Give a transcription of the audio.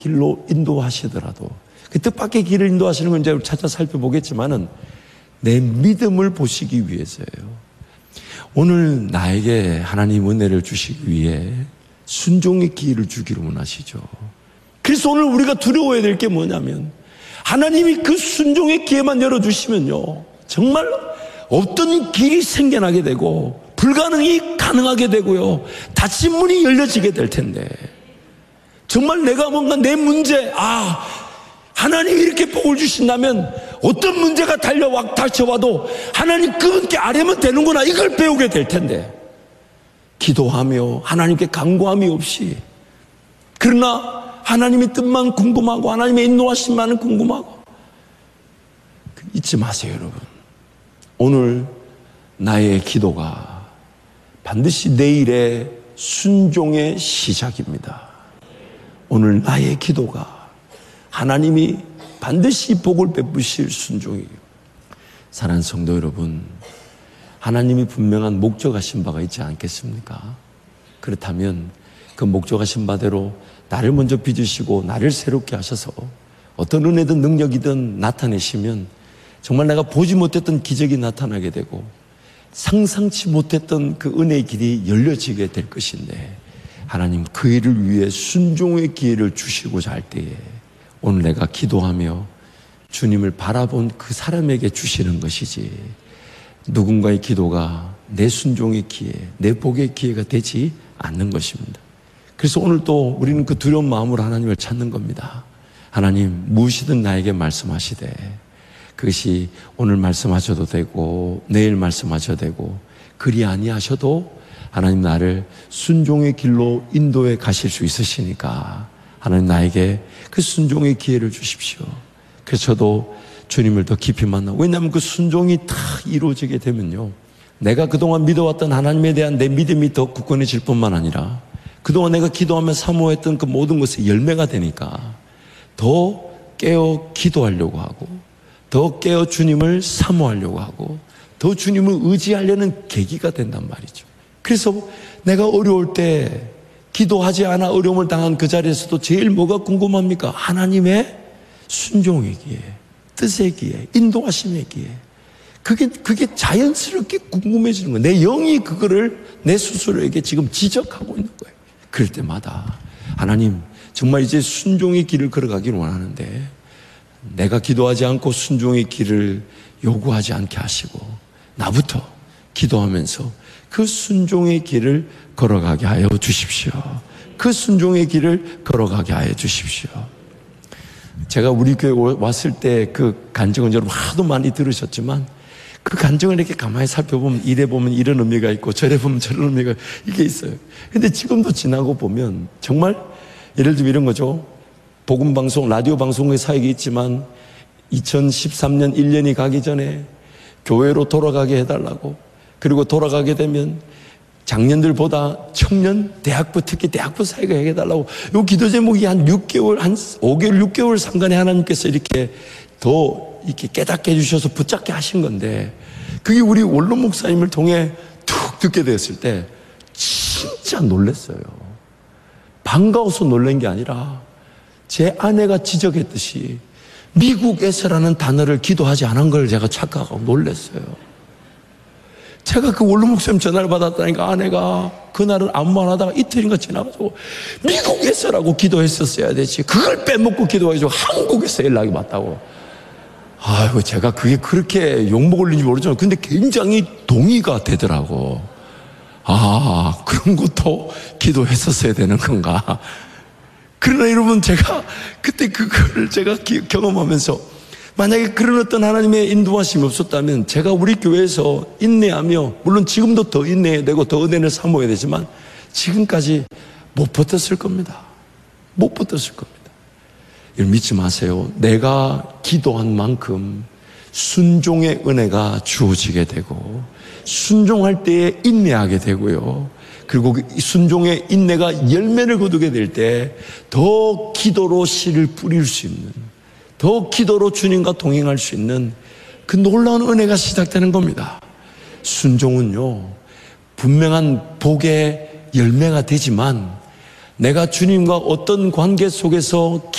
길로 인도하시더라도 그 뜻밖의 길을 인도하시는 건 이제 찾아 살펴보겠지만은 내 믿음을 보시기 위해서예요. 오늘 나에게 하나님 은혜를 주시기 위해 순종의 기회를 주기를 원하시죠. 그래서 오늘 우리가 두려워해야 될 게 뭐냐면 하나님이 그 순종의 기회만 열어주시면요 정말 없던 길이 생겨나게 되고 불가능이 가능하게 되고요 닫힌 문이 열려지게 될 텐데 정말 내가 뭔가 내 문제 하나님이 이렇게 복을 주신다면 어떤 문제가 닥쳐와도 하나님 그분께 아뢰면 되는구나 이걸 배우게 될 텐데 기도하며 하나님께 간구함이 없이 그러나 하나님의 뜻만 궁금하고 하나님의 인도하심만은 궁금하고 잊지 마세요 여러분. 오늘 나의 기도가 반드시 내일의 순종의 시작입니다. 오늘 나의 기도가 하나님이 반드시 복을 베푸실 순종이에요. 사랑하는 성도 여러분, 하나님이 분명한 목적하신 바가 있지 않겠습니까? 그렇다면 그 목적하신 바대로 나를 먼저 빚으시고 나를 새롭게 하셔서 어떤 은혜든 능력이든 나타내시면 정말 내가 보지 못했던 기적이 나타나게 되고 상상치 못했던 그 은혜의 길이 열려지게 될 것인데 하나님 그 일을 위해 순종의 기회를 주시고자 할 때에 오늘 내가 기도하며 주님을 바라본 그 사람에게 주시는 것이지 누군가의 기도가 내 순종의 기회, 내 복의 기회가 되지 않는 것입니다. 그래서 오늘 또 우리는 그 두려운 마음으로 하나님을 찾는 겁니다. 하나님 무엇이든 나에게 말씀하시되 그것이 오늘 말씀하셔도 되고 내일 말씀하셔도 되고 그리 아니하셔도 하나님 나를 순종의 길로 인도해 가실 수 있으시니까 하나님 나에게 그 순종의 기회를 주십시오. 그래서 저도 주님을 더 깊이 만나고 왜냐하면 그 순종이 다 이루어지게 되면요 내가 그동안 믿어왔던 하나님에 대한 내 믿음이 더 굳건해질 뿐만 아니라 그동안 내가 기도하며 사모했던 그 모든 것의 열매가 되니까 더 깨어 기도하려고 하고 더 깨어 주님을 사모하려고 하고 더 주님을 의지하려는 계기가 된단 말이죠. 그래서 내가 어려울 때 기도하지 않아 어려움을 당한 그 자리에서도 제일 뭐가 궁금합니까? 하나님의 순종의 기회, 뜻의 기회, 인도하심의 기회. 그게 자연스럽게 궁금해지는 거예요. 내 영이 그거를 내 스스로에게 지금 지적하고 있는 거예요. 그럴 때마다 하나님 정말 이제 순종의 길을 걸어가기를 원하는데 내가 기도하지 않고 순종의 길을 요구하지 않게 하시고 나부터 기도하면서 그 순종의 길을 걸어가게 하여 주십시오. 그 순종의 길을 걸어가게 하여 주십시오. 제가 우리 교회 왔을 때 그 간증은 여러분 하도 많이 들으셨지만 그 간증을 이렇게 가만히 살펴보면 이래 보면 이런 의미가 있고 저래 보면 저런 의미가 이게 있어요. 근데 지금도 지나고 보면 정말 예를 들면 이런 거죠. 복음방송, 라디오 방송의 사역이 있지만 2013년 1년이 가기 전에 교회로 돌아가게 해달라고 그리고 돌아가게 되면 작년들보다 청년, 대학부 특히 대학부 사역을 해달라고 이 기도 제목이 한 6개월, 한 5개월, 6개월 상간에 하나님께서 이렇게 더 이렇게 깨닫게 해주셔서 붙잡게 하신 건데 그게 우리 원로 목사님을 통해 툭 듣게 됐을 때 진짜 놀랐어요. 반가워서 놀란 게 아니라 제 아내가 지적했듯이 미국에서라는 단어를 기도하지 않은 걸 제가 착각하고 놀랐어요. 제가 그 원로 목사님 전화를 받았다니까 아내가 그날은 아무 말 하다가 이틀인가 지나가지고 미국에서라고 기도했었어야 되지 그걸 빼먹고 기도해가지고 한국에서 연락이 왔다고. 아이고 제가 그게 그렇게 욕먹을는지 모르지만 근데 굉장히 동의가 되더라고. 그런 것도 기도했었어야 되는 건가. 그러나 여러분 제가 그때 그걸 제가 경험하면서 만약에 그런 어떤 하나님의 인도하심이 없었다면 제가 우리 교회에서 인내하며 물론 지금도 더 인내해야 되고 더 은혜를 사모해야 되지만 지금까지 못 버텼을 겁니다. 못 버텼을 겁니다. 여러분 믿지 마세요. 내가 기도한 만큼 순종의 은혜가 주어지게 되고 순종할 때에 인내하게 되고요. 그리고 순종의 인내가 열매를 거두게 될 때 더 기도로 씨를 뿌릴 수 있는 더 기도로 주님과 동행할 수 있는 그 놀라운 은혜가 시작되는 겁니다. 순종은요 분명한 복의 열매가 되지만 내가 주님과 어떤 관계 속에서